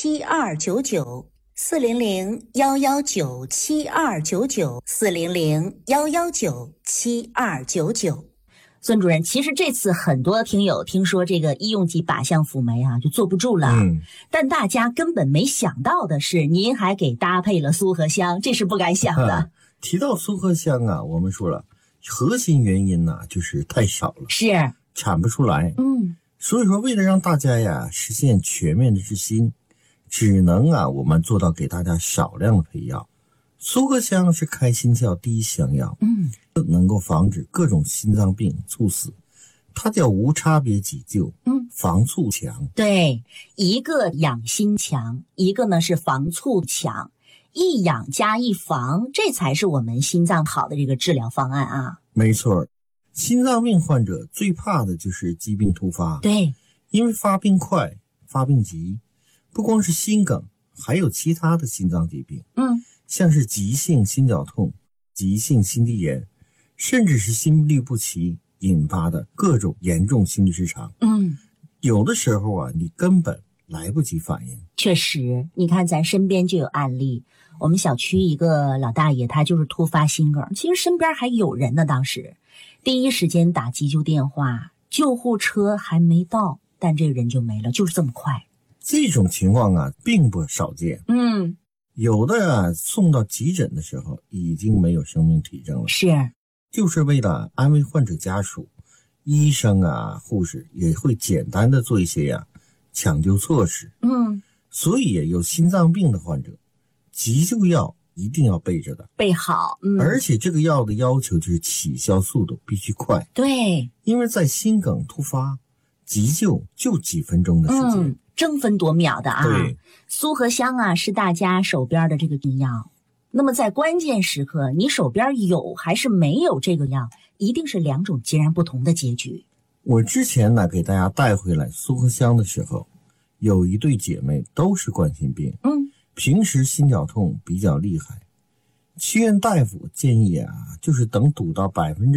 ，400-119-7299，400-119-7299。 孙主任，其实这次很多听友听说这个医用级靶向辅酶啊就坐不住了，但大家根本没想到的是，您还给搭配了苏合香，这是不敢想的。 提到苏合香啊，我们说了，核心原因呢就是太少了， 是产不出来。所以说为了让大家呀实现全面的治心，只能我们做到给大家少量的配药。苏合香是开心窍第一香药，能够防止各种心脏病猝死，它叫无差别急救，防猝强。 对，一个养心强，一个呢是防猝强，一养加一防，这才是我们心脏好的这个治疗方案啊。 没错，心脏病患者最怕的就是疾病突发， 对， 因为发病快、发病急，不光是心梗，还有其他的心脏疾病，像是急性心绞痛、急性心肌炎，甚至是心律不齐引发的各种严重心律失常。有的时候你根本来不及反应。 确实，你看咱身边就有案例，我们小区一个老大爷，他就是突发心梗，其实身边还有人呢，当时第一时间打急救电话，救护车还没到，但这个人就没了，就是这么快。 这种情况并不少见。有的送到急诊的时候已经没有生命体征了， 是， 就是为了安慰患者家属，医生护士也会简单的做一些抢救措施。所以有心脏病的患者，急救药一定要备着的， 备好。 而且这个药的要求就是起效速度必须快。 对， 因为在心梗突发，急救就几分钟的时间， 争分夺秒的啊。 对， 苏合香是大家手边的这个病药，那么在关键时刻，你手边有还是没有这个药，一定是两种截然不同的结局。 我之前给大家带回来苏合香的时候，有一对姐妹都是冠心病，平时心绞痛比较厉害，去院大夫建议就是等堵到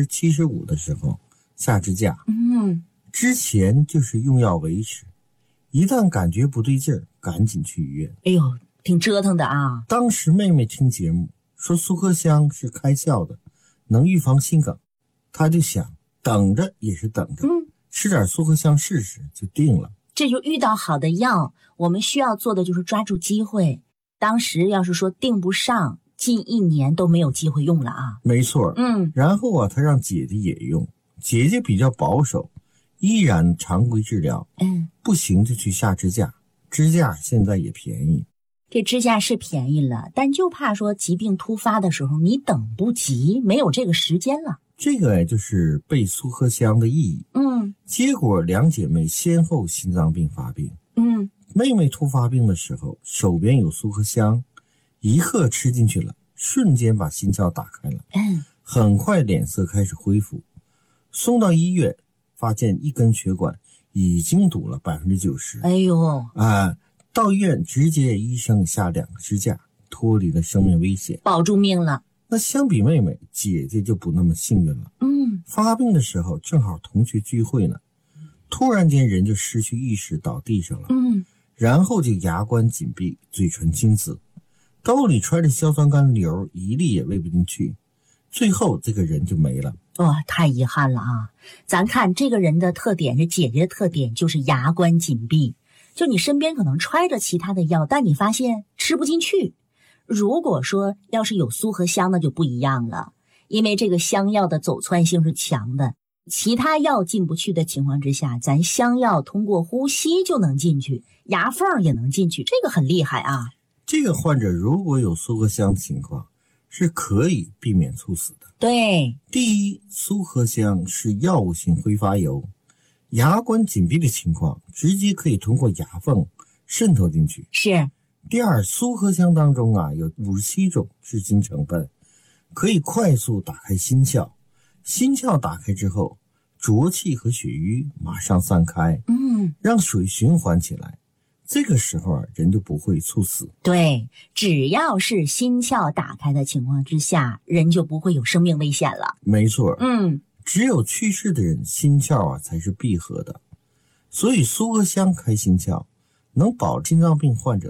75% 的时候下支架，之前就是用药维持，一旦感觉不对劲儿，赶紧去医院。 哎呦，挺折腾的啊。 当时妹妹听节目说苏合香是开窍的，能预防心梗，她就想等着也是等着，吃点苏合香试试就定了。 这就遇到好的药，我们需要做的就是抓住机会。当时要是说定不上，近1年都没有机会用了啊。 没错，然后她让姐姐也用，姐姐比较保守，依然常规治疗，不行就去下支架，支架现在也便宜。 这支架是便宜了，但就怕说疾病突发的时候你等不及，没有这个时间了。 这个就是备苏合香的意义。结果两姐妹先后心脏病发病。妹妹突发病的时候手边有苏合香，一喝吃进去了，瞬间把心窍打开了，很快脸色开始恢复。送到医院发现一根血管已经堵了 90%。 哎呦到医院直接医生下2个支架，脱离了生命危险， 保住命了。 那相比妹妹，姐姐就不那么幸运了。发病的时候正好同学聚会呢，突然间人就失去意识倒地上了，然后就牙关紧闭，嘴唇青紫，兜里揣着硝酸甘瘤，一粒也喂不进去，最后这个人就没了。 太遗憾了啊。咱看这个人的特点，是姐姐的特点就是牙关紧闭，就你身边可能揣着其他的药，但你发现吃不进去。如果说要是有苏合香，那就不一样了，因为这个香药的走窜性是强的，其他药进不去的情况之下，咱香药通过呼吸就能进去，牙缝也能进去，这个很厉害啊。 这个患者如果有苏合香的情况，是可以避免猝死的。 对， 第一，苏合香是药物性挥发油，牙关紧闭的情况直接可以通过牙缝渗透进去。 是。 第二，苏合香当中有57种至今成分，可以快速打开心窍，心窍打开之后，浊气和血瘀马上散开，让水循环起来，这个时候人就不会猝死。 对，只要是心窍打开的情况之下，人就不会有生命危险了。 没错，只有去世的人心窍才是闭合的，所以苏合香开心窍能保心脏病患者